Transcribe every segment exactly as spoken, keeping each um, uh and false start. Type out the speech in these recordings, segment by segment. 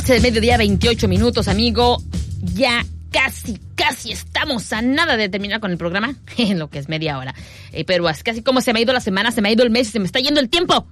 doce del mediodía, veintiocho minutos, amigo. Ya casi, casi estamos a nada de terminar con el programa. En lo que es media hora. Eh, pero es casi como se me ha ido la semana, se me ha ido el mes y se me está yendo el tiempo.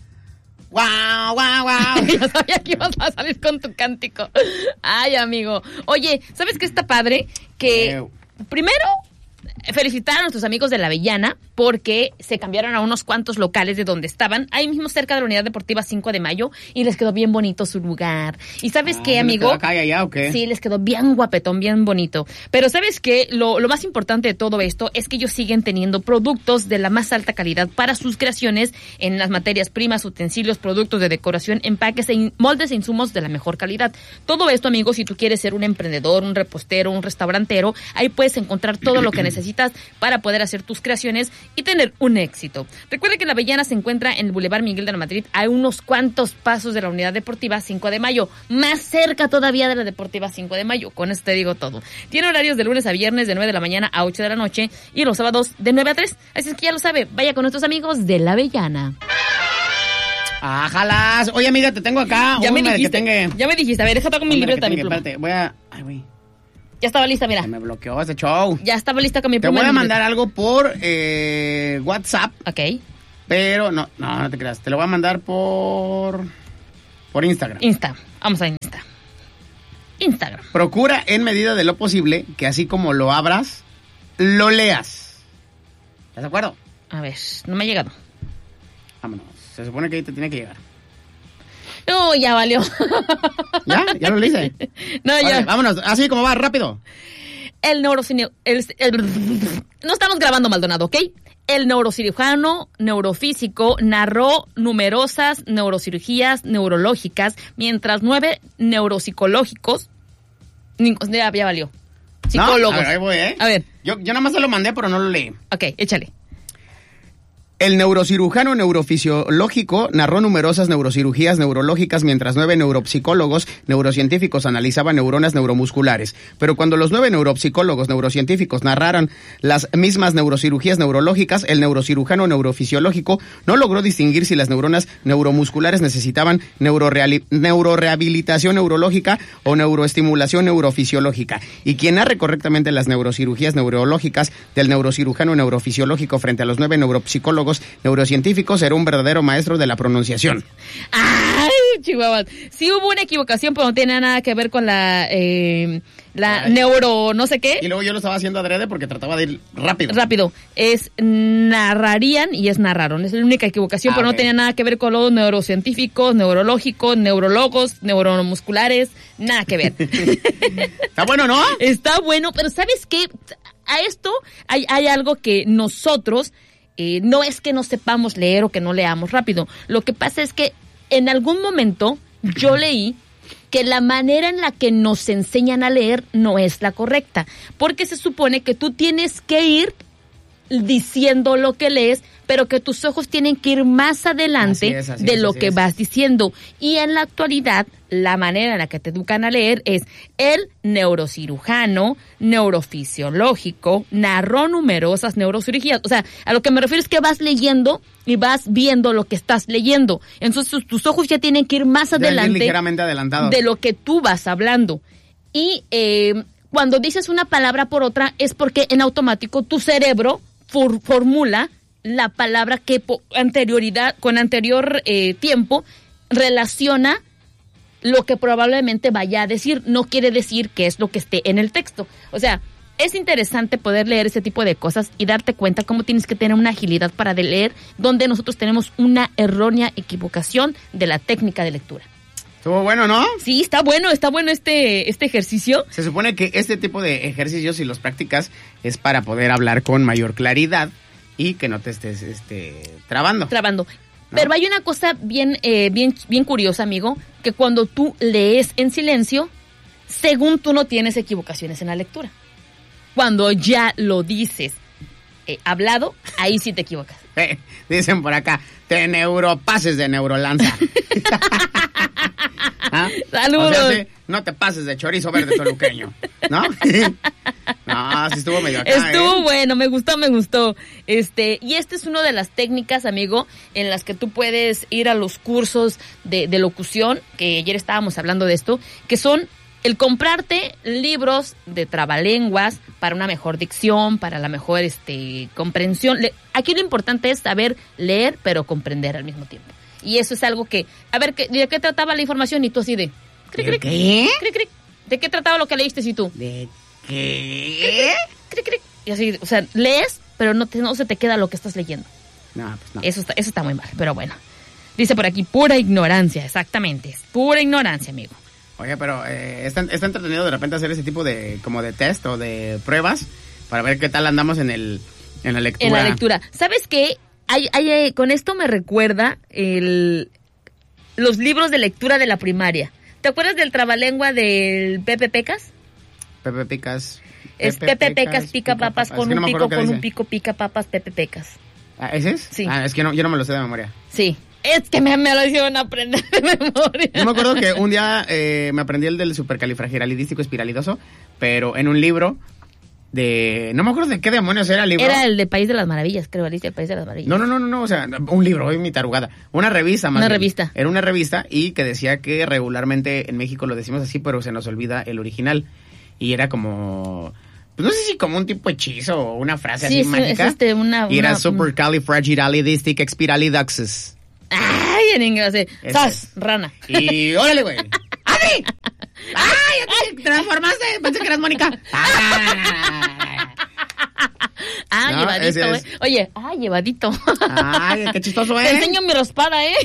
¡Guau, guau, guau! Yo sabía que ibas a salir con tu cántico. Ay, amigo. Oye, ¿sabes qué está padre? Que eh. primero... felicitar a nuestros amigos de La Avellana porque se cambiaron a unos cuantos locales de donde estaban, ahí mismo cerca de la Unidad Deportiva cinco de mayo, y les quedó bien bonito su lugar. ¿Y sabes ah, qué, amigo? ¿Acá y allá o qué? Sí, les quedó bien guapetón, bien bonito. Pero ¿sabes qué? Lo, lo más importante de todo esto es que ellos siguen teniendo productos de la más alta calidad para sus creaciones en las materias primas, utensilios, productos de decoración, empaques, e moldes e insumos de la mejor calidad. Todo esto, amigo, si tú quieres ser un emprendedor, un repostero, un restaurantero, ahí puedes encontrar todo lo que necesitas para poder hacer tus creaciones y tener un éxito. Recuerda que La Avellana se encuentra en el Boulevard Miguel de la Madrid, a unos cuantos pasos de la Unidad Deportiva cinco de mayo, más cerca todavía de la Deportiva cinco de mayo. Con eso te digo todo. Tiene horarios de lunes a viernes de nueve de la mañana a ocho de la noche y los sábados de nueve a tres. Así es que ya lo sabe, vaya con nuestros amigos de La Avellana. ¡Ájalas! Oye, amiga, te tengo acá. Ya me dijiste, que tenga... ya me dijiste. A ver, déjate con mi libreta, mi pluma. Espérate, voy a... Ay, güey. Ya estaba lista, mira. Se me bloqueó ese show. Ya estaba lista con mi pluma. Te voy a mandar algo por eh, WhatsApp. Ok. Pero no, no, no te creas. Te lo voy a mandar por por Instagram. Insta. Vamos a Insta. Instagram. Procura en medida de lo posible que así como lo abras, lo leas. ¿Estás de acuerdo? A ver, no me ha llegado. Vámonos. Se supone que ahí te tiene que llegar. No, ya valió. ¿Ya? ¿Ya lo hice? No, vale, ya. Vámonos, así como va, rápido. El neurocirujano... El, el, no estamos grabando, Maldonado, ¿ok? El neurocirujano neurofísico narró numerosas neurocirugías neurológicas, mientras nueve neuropsicológicos... Ya, ya valió. Psicólogos. No, a ver, ahí voy, ¿eh? A ver. Yo, yo nada más se lo mandé, pero no lo leí. Ok, échale. El neurocirujano neurofisiológico narró numerosas neurocirugías neurológicas mientras nueve neuropsicólogos neurocientíficos analizaban neuronas neuromusculares. Pero cuando los nueve neuropsicólogos neurocientíficos narraron las mismas neurocirugías neurológicas, el neurocirujano neurofisiológico no logró distinguir si las neuronas neuromusculares necesitaban neuroreali- neurorehabilitación neurológica o neuroestimulación neurofisiológica. Y quien narre correctamente las neurocirugías neurológicas del neurocirujano neurofisiológico frente a los nueve neuropsicólogos neurocientíficos era un verdadero maestro de la pronunciación. ¡Ay, chihuahua! Sí hubo una equivocación, pero no tiene nada que ver con la eh, la Ay. neuro no sé qué. Y luego yo lo estaba haciendo adrede porque trataba de ir rápido. Rápido. Es narrarían y es narraron. Es la única equivocación, ah, pero okay. No tenía nada que ver con los neurocientíficos, neurológicos, neurólogos, neuromusculares. Nada que ver. Está bueno, ¿no? Está bueno, pero ¿sabes qué? A esto hay, hay algo que nosotros... Eh, no es que no sepamos leer o que no leamos rápido. Lo que pasa es que en algún momento yo leí que la manera en la que nos enseñan a leer no es la correcta. Porque se supone que tú tienes que ir diciendo lo que lees, pero que tus ojos tienen que ir más adelante así es, así de es, lo que es. vas diciendo. Y en la actualidad, la manera en la que te educan a leer es el neurocirujano neurofisiológico narró numerosas neurocirugías. O sea, a lo que me refiero es que vas leyendo y vas viendo lo que estás leyendo. Entonces tus ojos ya tienen que ir más adelante ligeramente adelantado de lo que tú vas hablando. Y eh, cuando dices una palabra por otra es porque en automático tu cerebro for- formula la palabra que po- anterioridad con anterior eh, tiempo relaciona lo que probablemente vaya a decir. No quiere decir que es lo que esté en el texto. O sea, es interesante poder leer ese tipo de cosas y darte cuenta cómo tienes que tener una agilidad para de leer, donde nosotros tenemos una errónea equivocación de la técnica de lectura. Estuvo bueno, ¿no? Sí, está bueno, está bueno este, este ejercicio. Se supone que este tipo de ejercicios, si los practicas, es para poder hablar con mayor claridad y que no te estés este, trabando. Trabando. ¿No? Pero hay una cosa bien, eh, bien, bien curiosa, amigo, que cuando tú lees en silencio, según tú no tienes equivocaciones en la lectura. Cuando ya lo dices eh, hablado, ahí sí te equivocas. Eh, dicen por acá, te neuropases de neurolanza. ¿Ah? Saludos. O sea, sí, no te pases de chorizo verde toluqueño, ¿no? No, sí estuvo medio acá, Estuvo ¿eh? bueno, me gustó, me gustó. Este, y esta es una de las técnicas, amigo, en las que tú puedes ir a los cursos de, de locución, que ayer estábamos hablando de esto, que son el comprarte libros de trabalenguas para una mejor dicción, para la mejor este comprensión. Le, aquí lo importante es saber leer, pero comprender al mismo tiempo. Y eso es algo que, a ver, ¿de qué trataba la información? Y tú así de... Cric, cric, ¿Qué? cric, cric. ¿De qué trataba lo que leíste y tú? ¿De qué? Cric, cric. Y así, o sea, lees, pero no, te, no se te queda lo que estás leyendo. No, pues no. Eso está, eso está muy mal, pero bueno. Dice por aquí, pura ignorancia, exactamente. Es pura ignorancia, amigo. Oye, pero eh, está, está entretenido de repente hacer ese tipo de como de test o de pruebas para ver qué tal andamos en el en la lectura. En la lectura. ¿Sabes qué? Hay, hay, hay, con esto me recuerda el, los libros de lectura de la primaria. ¿Te acuerdas del trabalengua del Pepe Pecas? Pepe Picas. Es Pepe Pecas, pica papas, con un pico, con un pico, pica papas, Pepe Pecas. ¿Ah, ese es? Sí. Ah, es que no, yo no me lo sé de memoria. Sí. Es que me, me lo hicieron aprender de memoria. Yo me acuerdo que un día eh, me aprendí el del supercalifragilidístico espiralidoso, pero en un libro de... No me acuerdo de qué demonios era el libro. Era el de País de las Maravillas, creo, Alicia, el País de las Maravillas. No, no, no, no, no, o sea, un libro, hoy mi tarugada. Una revista más Una bien. revista. Era una revista y que decía que regularmente en México lo decimos así, pero se nos olvida el original. Y era como... Pues no sé si como un tipo hechizo o una frase Sí, así es, mágica. es este, una... Y era una- supercalifragilidistic expialidocious. Ay, en inglés, así. Ese ¡Sas! es. Rana. Y órale, güey. ¡Adi! ¡Ay, ya te transformaste! Pensé que eras Mónica. Ah, Ah, No, llevadito, ese eh. es. Oye, ah, llevadito. Ay, qué chistoso, Te ¿eh? enseño mi rospada, ¿eh?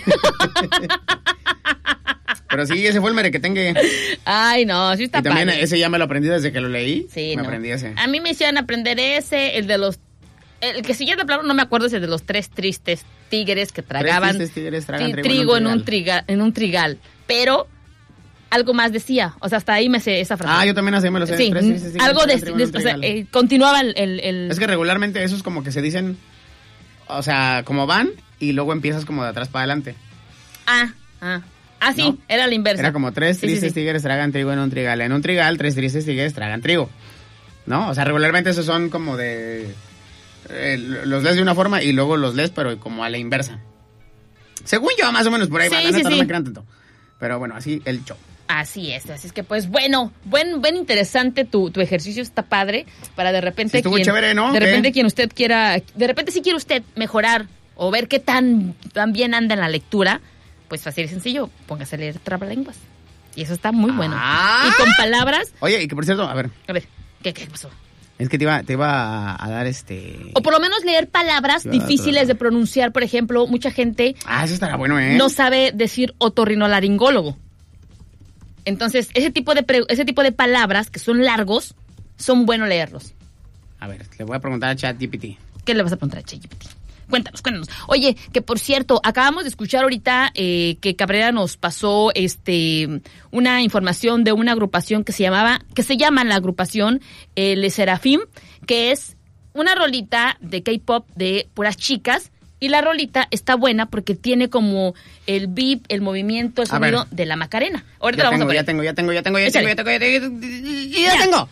Pero sí, ese fue el merequetengue. Ay, no, sí está Y también padre. ese ya me lo aprendí desde que lo leí. Sí, me no. aprendí ese. A mí me hicieron aprender ese, el de los... El que si ya de plano no me acuerdo, es el de los tres tristes tigres que tragaban tristes tigres tragan tri- trigo en un trigo en un, triga, en un trigal. Pero algo más decía. O sea, hasta ahí me sé esa frase. Ah, yo también así me lo sé. Sí, Tres tristes tigres algo de... tragan trigo en un de- o sea, trigal. eh, continuaba el... el, el- Es que regularmente esos como que se dicen, o sea, como van y luego empiezas como de atrás para adelante. Ah, ah. Ah, sí, ¿No? era la inversa. Era como tres Sí, sí, tristes sí. tigres tragan trigo en un trigal. En un trigal, tres tristes tigres tragan trigo. ¿No? O sea, regularmente esos son como de... eh, los lees de una forma y luego los lees, pero como a la inversa. Según yo, más o menos por ahí va. Sí, La sí, neta, no sí. me crean tanto. Pero bueno, así el show. Así es, así es que pues bueno, buen, buen interesante tu, tu ejercicio, está padre, para de repente Sí, estuvo quien, chévere, ¿no? de ¿Qué? repente quien usted quiera, de repente si quiere usted mejorar o ver qué tan, tan bien anda en la lectura, pues fácil y sencillo, póngase a leer trabalenguas. Y eso está muy bueno. Ah. Y con palabras, Oye, y que por cierto, a ver, a ver, ¿qué, qué pasó? es que te iba, te iba a, a dar este... O por lo menos leer palabras Sí, va, difíciles claro. de pronunciar, por ejemplo, mucha gente Ah, eso estará bueno, ¿eh? no sabe decir otorrinolaringólogo. Entonces, ese tipo de pre- ese tipo de palabras que son largos, son bueno leerlos. A ver, le voy a preguntar a ChatGPT. ¿Qué le vas a preguntar a ChatGPT? Cuéntanos, cuéntanos. Oye, que por cierto, acabamos de escuchar ahorita eh, que Cabrera nos pasó este una información de una agrupación que se llamaba, que se llama la agrupación eh, Le Serafim, que es una rolita de K-pop de puras chicas. Y la rolita está buena porque tiene como el beat, el movimiento, el A ver. sonido de la Macarena. Ahorita Ya la vamos tengo, a poner. ya tengo, ya tengo, ya tengo, ya tengo, Échale. ya tengo, ya tengo, ya tengo, ya tengo.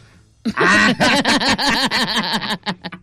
Ah.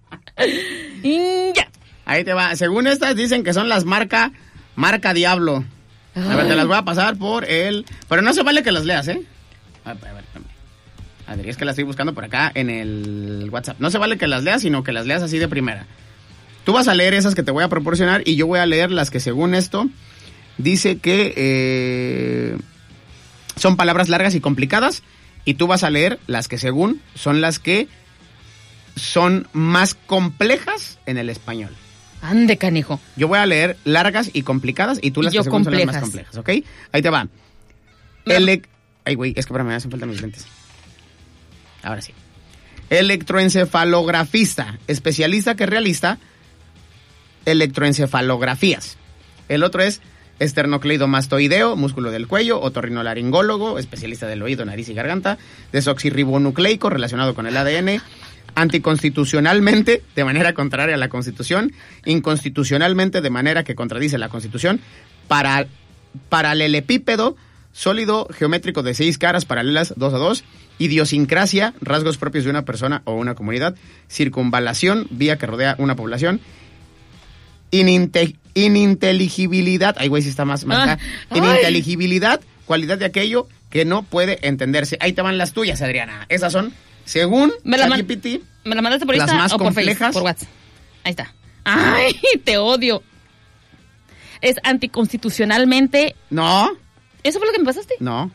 Y ya. Ahí te va. Según estas dicen que son las marca, marca Diablo. A ver, te las voy a pasar por el... Pero no se vale que las leas, ¿eh? A ver, a ver, espérame. Adri, es que las estoy buscando por acá en el WhatsApp. No se vale que las leas, sino que las leas así de primera. Tú vas a leer esas que te voy a proporcionar y yo voy a leer las que según esto dice que eh, son palabras largas y complicadas y tú vas a leer las que según son las que son más complejas en el español. Ande, canijo. Yo voy a leer largas y complicadas y tú Y las yo que según son las más complejas. complejas, ¿ok? Ahí te va. Me- Elec- Ay, güey, es que para mí me hacen falta mis lentes. Ahora sí. Electroencefalografista, especialista que realiza electroencefalografías. El otro es esternocleidomastoideo, músculo del cuello, otorrinolaringólogo, especialista del oído, nariz y garganta, desoxirribonucleico relacionado con el A D N, anticonstitucionalmente de manera contraria a la Constitución, inconstitucionalmente de manera que contradice la Constitución, para, paralelepípedo, sólido geométrico de seis caras paralelas, dos a dos, idiosincrasia, rasgos propios de una persona o una comunidad, circunvalación, vía que rodea una población, ininte, ininteligibilidad, ay güey, si está más mal acá, Ah, ininteligibilidad, cualidad de aquello que no puede entenderse. Ahí te van las tuyas, Adriana. Esas son, según Me la man- ChatGPT, ¿Me la mandaste por las Insta más o por Facebook? complejas. Por WhatsApp. Ahí está. Ay, te odio. Es anticonstitucionalmente... no, ¿Eso fue lo que me pasaste? no.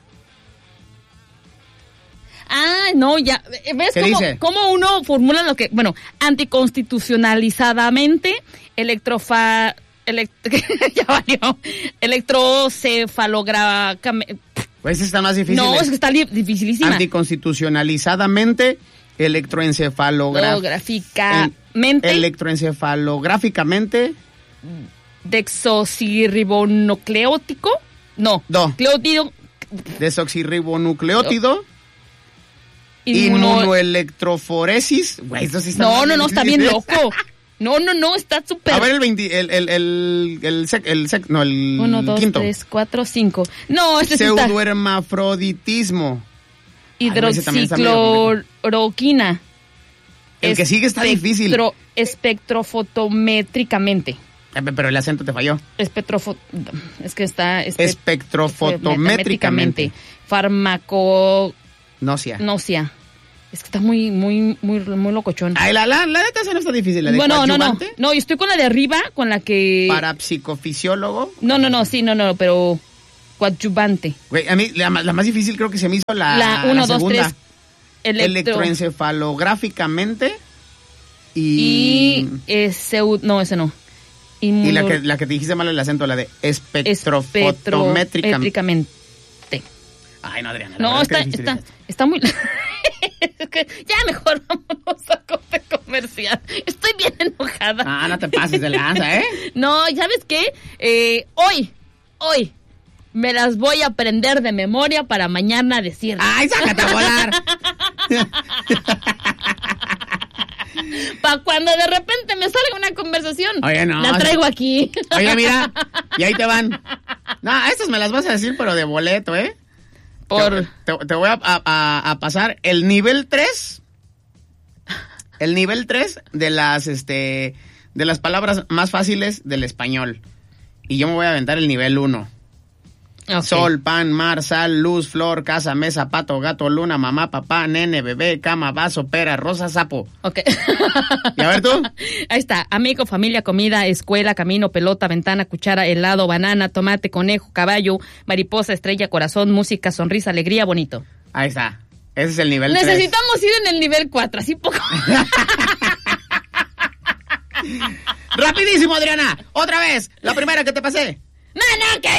Ah, no, ya. ¿Ves ¿Qué cómo, dice? cómo uno formula lo que... Bueno, anticonstitucionalizadamente, electrofa... elect- ya valió. Electrocefalogra... Pues esa está más difícil. No, es que está li- dificilísima. Anticonstitucionalizadamente, electroencefalográficamente. Gráficamente, Electroencefalográficamente. dexosirribonucleótico. No. No. Cleótido. Desoxirribonucleótido. inmuno- Inmunoelectroforesis. Güey, esto sí está No, más no, no, está difícil. bien loco. No, no, no, está súper... A ver el veinte, el, el, el, el, sec, el sec, no, el Uno, dos, quinto. tres, cuatro, cinco. No, este sí está... Pseudohermafroditismo. Ay, güey, ese también está medio Hidroxicloroquina. El que sigue está difícil. Espectro- Espectrofotométricamente. Eh, Pero el acento te falló. Espectrofo... Es que está... espe- Espectrofotométricamente. Farmaco... Nósea. Nósea. Es que está muy, muy, muy, muy locochón. Ay, la, la, la neta esa no está difícil. La de Bueno, no, no. coadyuvante, No, yo estoy con la de arriba, con la que... Parapsicofisiólogo. No, no, no, sí, no, no, pero... Coadyuvante. Güey, a mí la, ma- la más difícil creo que se me hizo la, La uno, dos, segunda. tres. Electro... Electroencefalográficamente. Y... Y, ese, no, ese no. y Inmuno- la, que, la que te dijiste mal el acento, la de espectrofotométricamente. Espectrométricamente. Ay, no, Adriana. la No, verdad es que está, difícil está, es. está muy... Es que ya mejor vámonos a corte comercial. Estoy bien enojada. Ah, no te pases de lanza, ¿eh? No, ¿sabes qué? Eh, hoy, hoy, me las voy a aprender de memoria para mañana decir. ¡Ay, sácate a volar! Para cuando de repente me salga una conversación, Oye, no. la traigo aquí. Oye, mira, y ahí te van. No, estas me las vas a decir, pero de boleto, ¿eh? Por... Te, te voy a, a- a pasar el nivel tres. El nivel tres de las, este, de las palabras más fáciles del español. Y yo me voy a aventar el nivel uno. Ok. Sol, pan, mar, sal, luz, flor, casa, mesa, pato, gato, luna, mamá, papá, nene, bebé, cama, vaso, pera, rosa, sapo. Ok. Y a ver tú. Ahí está. Amigo, familia, comida, escuela, camino, pelota, ventana, cuchara, helado, banana, tomate, conejo, caballo, mariposa, estrella, corazón, música, sonrisa, alegría, bonito. Ahí está. Ese es el nivel tres. Necesitamos ir en el nivel cuatro, así poco. Rapidísimo, Adriana. Otra vez. La primera que te pasé. No, no, que...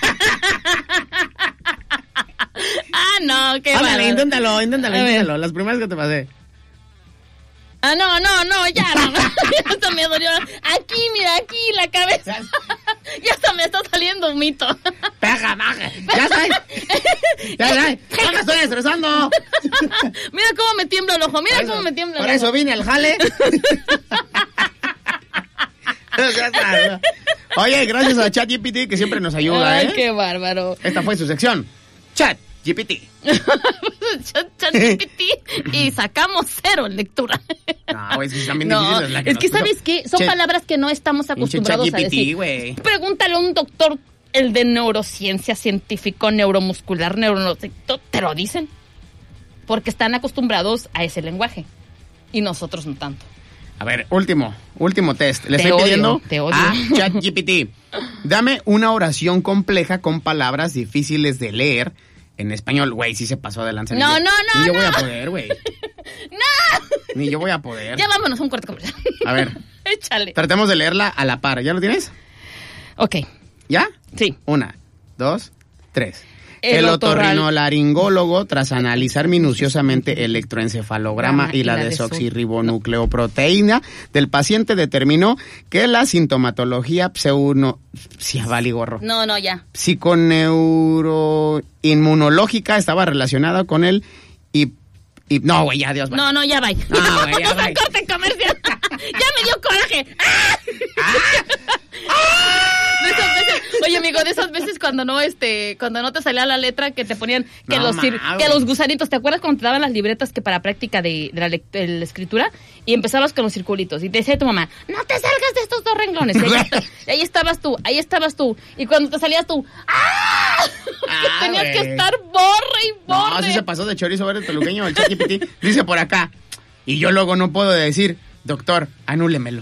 ah, no, qué Ándale, bárbaro. inténtalo, inténtalo, A ver. inténtalo. Las primeras que te pasé. Ah, no, no, no, ya, no. Ya hasta me dolió. Aquí, mira, aquí, la cabeza. Ya hasta me está saliendo un mito. Peja, baja. Ya estoy. Ya estoy. Ya me estoy estresando. Mira cómo me tiembla el ojo, mira Por eso- cómo me tiembla el Por ojo. eso vine al jale. Ya está. Oye, gracias a ChatGPT que siempre nos ayuda, Ay, ¿eh? qué bárbaro. Esta fue su sección. ChatGPT. Chat- ChatGPT y sacamos cero en lectura. No, güey, es también No, difícil. La que es nos que puso. ¿sabes qué? Son Che- palabras que no estamos pinche acostumbrados a ChatGPT, decir. güey. Pregúntale a un doctor, el de neurociencia, científico, neuromuscular, neuro... te lo dicen. Porque están acostumbrados a ese lenguaje. Y nosotros no tanto. A ver, último, último test. Le Te estoy odio, pidiendo te odio. a ChatGPT. Dame una oración compleja con palabras difíciles de leer en español. Güey, sí se pasó de lanza. Ni No, yo- no, no, Ni yo no. voy a poder, güey. ¡No! Ni yo voy a poder. Ya vámonos a un cuarto comercial. A ver. Échale. Tratemos de leerla a la par. ¿Ya lo tienes? Ok, ¿Ya? sí. Una, dos, tres. El El otorral- otorrinolaringólogo, tras analizar minuciosamente el electroencefalograma Grama y la desoxirribonucleoproteína del paciente, determinó que la sintomatología pseudo... Sí, vale, gorro. No, no, ya. Psiconeuroinmunológica estaba relacionada con el... Y, y, no, güey, ya, Dios. No, no, ya va. No, güey, ya Vamos a bye. corte comercial. Ya me dio coraje. ¡Ah! Beso, beso. Oye, amigo, de esas veces cuando no, este, cuando no te salía la letra que te ponían que No, los ma, cir- que güey. los gusanitos, ¿te acuerdas cuando te daban las libretas que para práctica de, de la, lect- de la escritura? Y empezabas con los circulitos y te decía tu mamá, no te salgas de estos dos renglones. Y ahí, está- y ahí estabas tú, ahí estabas tú. Y cuando te salías tú, ¡ah! Ah, Tenías güey. que estar borre y borre. No, si se pasó de chorizo verde toluqueño, el ChatGPT dice por acá. Y yo luego no puedo decir, doctor, anúlemelo.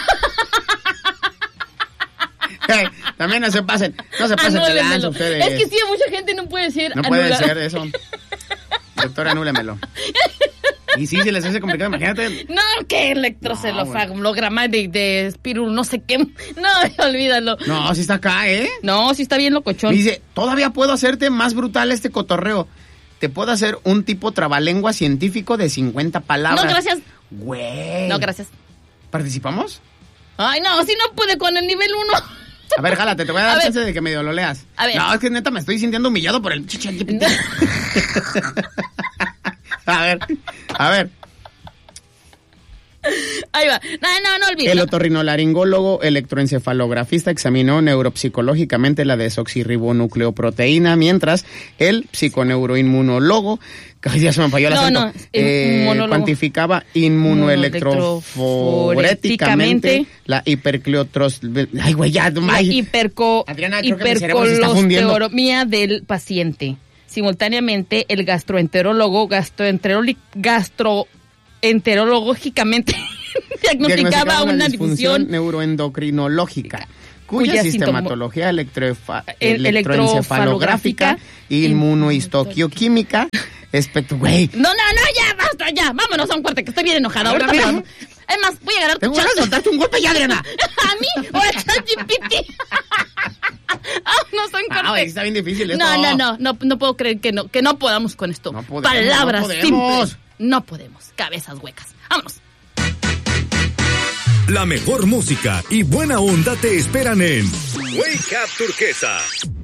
Hey, también no se pasen, no se pasen de lanza Anúlemelo. ustedes. Es que sí, mucha gente no puede decir No puede anular. ser eso. Doctor, anúlemelo. Y sí, se les hace complicado, imagínate. No, que electrocelofagograma de, de espirul, no sé qué. No, olvídalo. No, sí está acá, ¿eh? No, sí está bien locochón. Dice, todavía puedo hacerte más brutal este cotorreo. Te puedo hacer un tipo trabalengua científico de cincuenta palabras. No, gracias. Güey. No, gracias. ¿Participamos? Ay, no, si no puede con el nivel uno. A ver, jálate, te voy a dar A ver. chance de que medio lo leas. A ver. No, es que neta me estoy sintiendo humillado por el ChatGPT. A ver, a ver. Ahí va. No, no, no olvides. El otorrinolaringólogo electroencefalografista examinó neuropsicológicamente la desoxirribonucleoproteína, mientras el psiconeuroinmunólogo, ay, ya se me falló el No, acento, no, eh, inmunólogo. cuantificaba inmunoelectroforéticamente la hipercleotros... Ay, güey, ya, La ay. hiperco, Adriana, creo que mi cerebro se está fundiendo. hipercolesterolemia del paciente. Simultáneamente, el gastroenterólogo, gastroenteroli- gastroenterológicamente diagnosticaba una disfunción neuroendocrinológica, cuya, cuya sistematología electroefa- El- electroencefalográfica, inmunohistoquímica, espectro... Güey, No, no, no, ya, basta, ya. Vámonos a un corte, que estoy bien enojada. A ver, Ahorita mira. me- Es más, voy a agarrar tu tengo ganas de chat. soltarte un golpe ya, Adriana. ¿A mí o a ChatGPT? Ah, no son Ah, güey, cortes. está bien difícil esto. No, no, no, no, no puedo creer que no, que no podamos con esto. No podemos, Palabras no podemos. simples. No podemos. Cabezas huecas. Vámonos. La mejor música y buena onda te esperan en Wake Up Turquesa.